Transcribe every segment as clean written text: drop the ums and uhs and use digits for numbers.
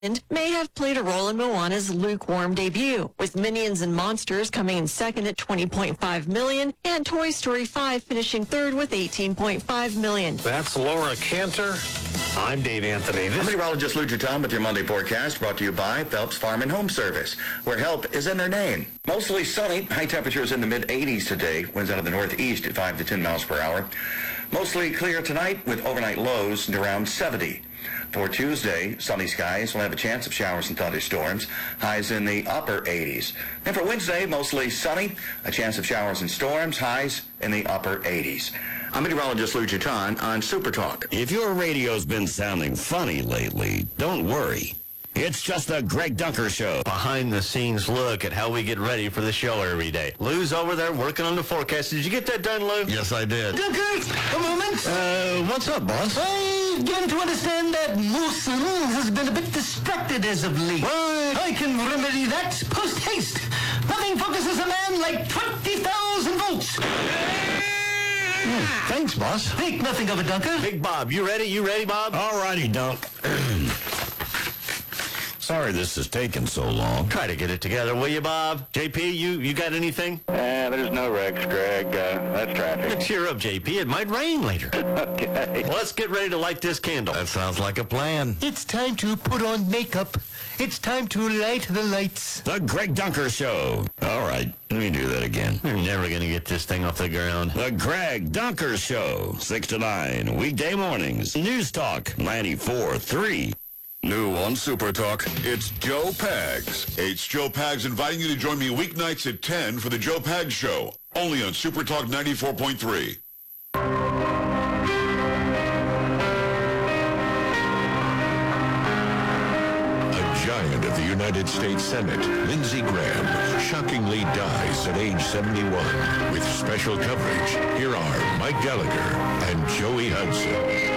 may have played a role in Moana's lukewarm debut, with Minions and Monsters coming in second at $20.5 million and Toy Story 5 finishing third with $18.5 million. That's Laura Cantor. I'm Dave Anthony. Meteorologist Lou Jutan with your Monday forecast, brought to you by Phelps Farm and Home Service, where help is in their name. Mostly sunny, high temperatures in the mid-80s today, winds out of the northeast at 5 to 10 miles per hour. Mostly clear tonight with overnight lows at around 70. For Tuesday, sunny skies will have a chance of showers and thunderstorms, highs in the upper 80s. And for Wednesday, mostly sunny, a chance of showers and storms, highs in the upper 80s. I'm meteorologist Lou Jutan on Super Talk. If your radio's been sounding funny lately, don't worry. It's just the Greg Dunker Show. Behind-the-scenes look at how we get ready for the show every day. Lou's over there working on the forecast. Did you get that done, Lou? Yes, I did. Dunker, a moment. What's up, boss? I begin to understand that Moulson has been a bit distracted as of late. What? I can remedy that post-haste. Nothing focuses a man like 20,000 volts. Thanks, boss. Think nothing of it, Dunker. Big Bob, you ready? You ready, Bob? All righty, Dunk. Sorry this is taking so long. Try to get it together, will you, Bob? JP, you got anything? There's no wrecks, Greg. That's traffic. Cheer up, JP. It might rain later. Okay. Well, let's get ready to light this candle. That sounds like a plan. It's time to put on makeup. It's time to light the lights. The Greg Dunker Show. All right, let me do that again. We're never going to get this thing off the ground. The Greg Dunker Show, 6 to 9, weekday mornings. News Talk 94.3. New on Super Talk, it's Joe Pags. It's Joe Pags inviting you to join me weeknights at 10 for the Joe Pags Show, only on Super Talk 94.3. A giant of the United States Senate, Lindsey Graham, shockingly dies at age 71. With special coverage, here are Mike Gallagher and Joey Hudson.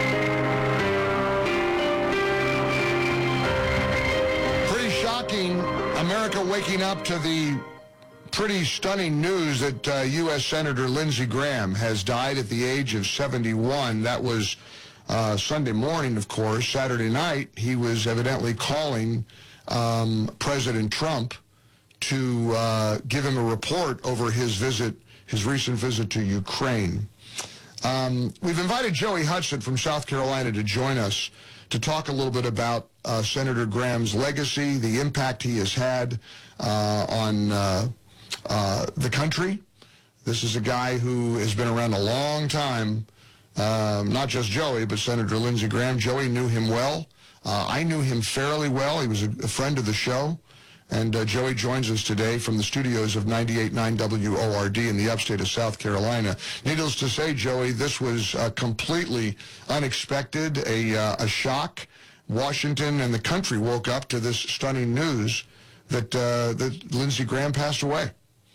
Shocking, America waking up to the pretty stunning news that U.S. Senator Lindsey Graham has died at the age of 71. That was Sunday morning, of course. Saturday night, he was evidently calling President Trump to give him a report over his recent visit to Ukraine. We've invited Joey Hudson from South Carolina to join us to talk a little bit about Senator Graham's legacy, the impact he has had on the country. This is a guy who has been around a long time, not just Joey, but Senator Lindsey Graham. Joey knew him well. I knew him fairly well. He was a friend of the show. And Joey joins us today from the studios of 98.9 WORD in the upstate of South Carolina. Needless to say, Joey, this was completely unexpected, a shock. Washington and the country woke up to this stunning news that Lindsey Graham passed away.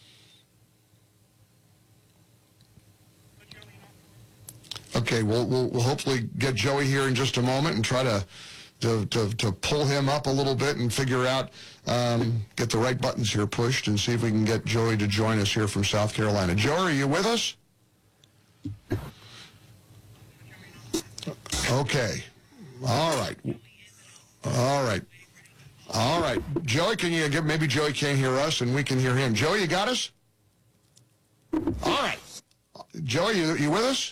Okay, we'll hopefully get Joey here in just a moment and try to pull him up a little bit and figure out, get the right buttons here pushed and see if we can get Joey to join us here from South Carolina. Joey, are you with us? Okay. All right. Joey, can you maybe Joey can't hear us and we can hear him. Joey, you got us? All right. Joey, you with us?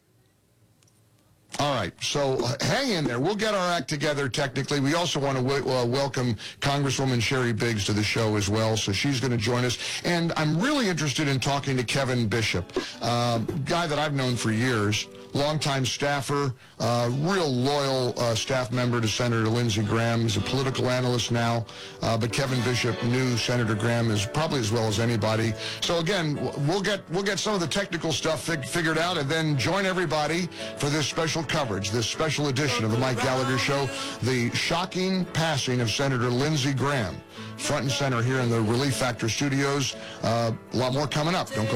All right, so hang in there. We'll get our act together technically. We also want to welcome Congresswoman Sherry Biggs to the show as well, so she's going to join us. And I'm really interested in talking to Kevin Bishop, guy that I've known for years, longtime staffer, real loyal staff member to Senator Lindsey Graham. He's a political analyst now, but Kevin Bishop knew Senator Graham as probably as well as anybody. So again, we'll get some of the technical stuff figured out, and then join everybody for this special coverage, this special edition of the Mike Gallagher Show, the shocking passing of Senator Lindsey Graham, front and center here in the Relief Factor studios. A lot more coming up. Don't go